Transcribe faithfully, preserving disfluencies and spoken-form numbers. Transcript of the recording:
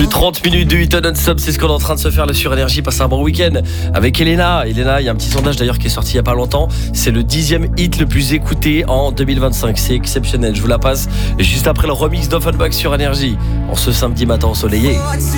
trente minutes de huit non-stop, c'est ce qu'on est en train de se faire là sur Énergie. Passez un bon week-end avec Elena. Elena, il y a un petit sondage d'ailleurs qui est sorti il n'y a pas longtemps. C'est le dixième hit le plus écouté en deux mille vingt-cinq. C'est exceptionnel, je vous la passe juste après le remix d'Offenbach sur Énergie. En ce samedi matin ensoleillé.